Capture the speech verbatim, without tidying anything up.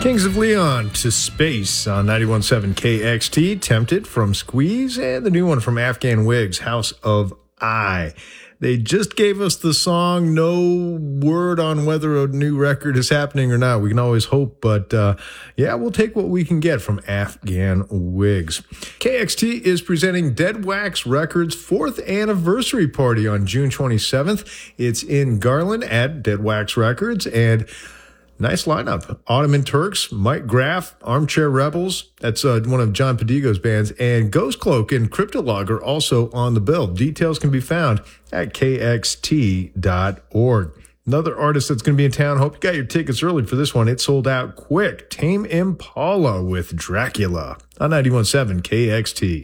Kings of Leon to Space on ninety-one point seven K X T, Tempted from Squeeze, and the new one from Afghan Wigs, House of I. They just gave us the song. No word on whether a new record is happening or not. We can always hope, but uh, yeah, we'll take what we can get from Afghan Wigs. K X T is presenting Dead Wax Records' fourth anniversary party on June twenty-seventh. It's in Garland at Dead Wax Records, and nice lineup. Ottoman Turks, Mike Graff, Armchair Rebels, that's uh, one of John Padigo's bands, and Ghost Cloak and Cryptolog are also on the bill. Details can be found at K X T dot org. Another artist that's going to be in town, hope you got your tickets early for this one. It sold out quick. Tame Impala with Dracula on ninety-one point seven K X T.